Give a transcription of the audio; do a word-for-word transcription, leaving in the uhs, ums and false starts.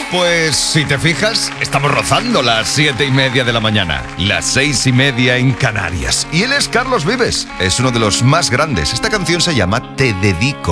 Pues si te fijas, estamos rozando las siete y media de la mañana, las seis y media en Canarias. Y él es Carlos Vives, es uno de los más grandes. Esta canción se llama Te Dedico.